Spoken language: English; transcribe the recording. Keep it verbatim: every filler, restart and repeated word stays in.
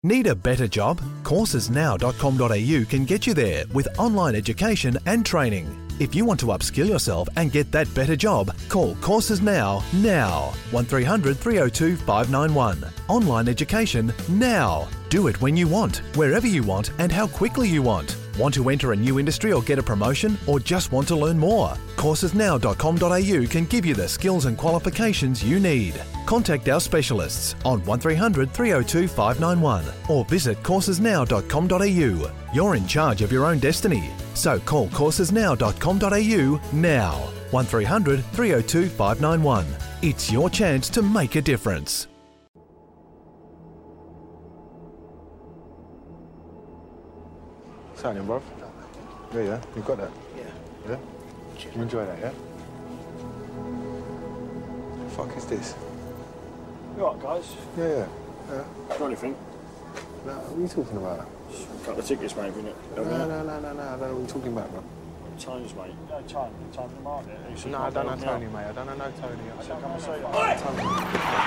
Need a better job? courses now dot com dot a u can get you there with online education and training. If you want to upskill yourself and get that better job, call Courses Now, now. one three hundred, three oh two, five nine one. Online education now. Do it when you want, wherever you want and how quickly you want. Want to enter a new industry or get a promotion, or just want to learn more? courses now dot com dot a u can give you the skills and qualifications you need. Contact our specialists on one three hundred, three oh two, five nine one or visit courses now dot com dot a u. You're in charge of your own destiny. So call courses now dot com dot a u now. one three hundred, three oh two, five nine one. It's your chance to make a difference. What's happening, bruv? Yeah, yeah, you got that? Yeah. Yeah? You enjoy that, yeah? The fuck is this? You alright, guys? Yeah, yeah. yeah. Got anything? No, what are you talking about? A couple of tickets, maybe, innit? No, no, no, no, no, I don't know what you're talking about, bro. Tones, mate. No, Tone. Tone from the market. No, I don't know Tony, mate. I don't know no Tony. I don't come and see you.